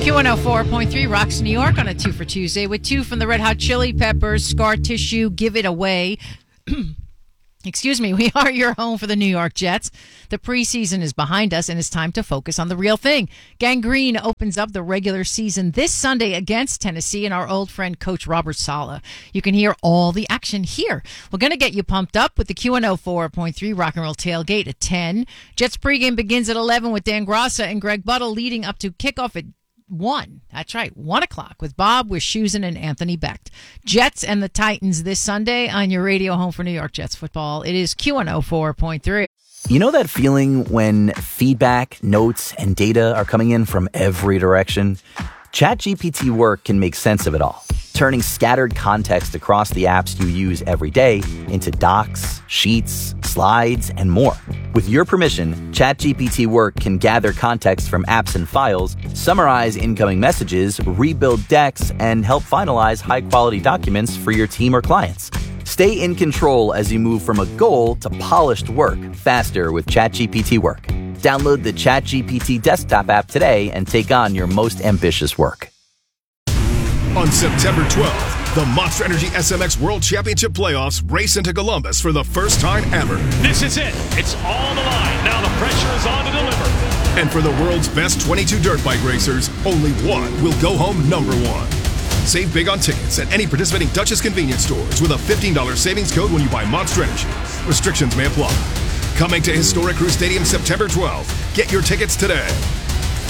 Q104.3 rocks New York on a 2 for Tuesday with 2 from the Red Hot Chili Peppers, Scar Tissue, Give It Away. Excuse me, we are your home for the New York Jets. The preseason is behind us and it's time to focus on the real thing. Gang Green opens up the regular season this Sunday against Tennessee and our old friend Coach Robert Saleh. You can hear all the action here. We're going to get you pumped up with the Q104.3 Rock and Roll Tailgate at 10. Jets pregame begins at 11 with Dan Grassa and Greg Buttle leading up to kickoff at 1. That's right, 1 o'clock with Bob Wischusen and Anthony Becht. Jets and the Titans this Sunday on your radio home for New York Jets football. It is Q104.3. You know that feeling when feedback, notes, and data are coming in from every direction? ChatGPT Work can make sense of it all, turning scattered context across the apps you use every day into docs, sheets, slides, and more. With your permission, ChatGPT Work can gather context from apps and files, summarize incoming messages, rebuild decks, and help finalize high-quality documents for your team or clients. Stay in control as you move from a goal to polished work faster with ChatGPT Work. Download the ChatGPT desktop app today and take on your most ambitious work. On September 12th, the Monster Energy SMX World Championship Playoffs race into Columbus for the first time ever. This is it. It's all on the line. Now the pressure is on to deliver. And for the world's best 22 dirt bike racers, only one will go home number one. Save big on tickets at any participating Dutchess convenience stores with a $15 savings code when you buy Monster Energy. Restrictions may apply. Coming to Historic Crew Stadium September 12th. Get your tickets today.